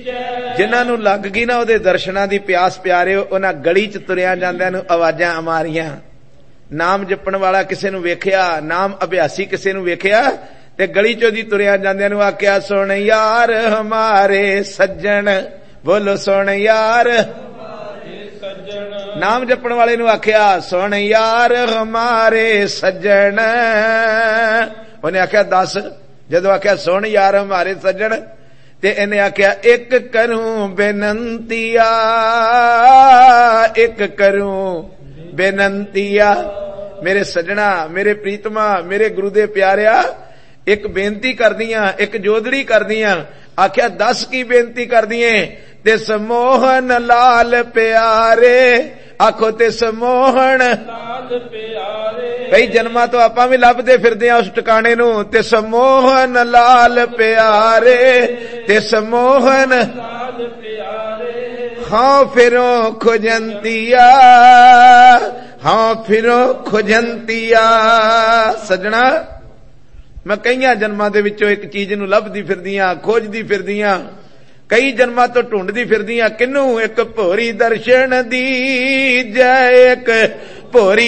जिन्हां नूं लग गई ना उहदे दर्शनां दी प्यास प्यारिओ, उन्हां गली च तुरिया जांदिआं नूं आवाजां मारियां। नाम जपण वाला किसे नूं वेखिया, नाम अभ्यासी किसे नूं वेखिया ते गली चों दी तुरिया जांदिआं नूं आखिया, सुण यार हमारे सज्जण, बोलो सुण यार। नाम जपण वाले नूं आखिया, सुण यार हमारे सज्जण। उन्हें आखिया दस, जदों आखिया सुण यार हमारे सज्जण ते इन्हें आखिया, एक करूं बेनंतिया, एक करूं बेनंतिया। मेरे सज्जणा, मेरे प्रीतमा, मेरे गुरु दे प्यारिया, एक बेनती कर दियां, एक जोदड़ी कर दियां। आखिया दस की बेनती कर दिए? ते समोहन लाल प्यारे, आखो ते समोहन लाल प्यारे। कई जन्मां तो आपां भी लभदे फिरदे आ उस ठिकाणे नूं, ते समोहन लाल प्यारे, ते समोहन लाल प्यारे। हाँ फिरो खुजंतिया, हाँ फिरो खुजंतिया। सजना, मैं कईयां जन्मां दे विचों एक चीज नूं लभदी फिरदियां, खोजदी फिरदियां, कई जन्मां तो ढूंढदी फिरदियां। किनू? एक भोरी दर्शन दी जय, एक भोरी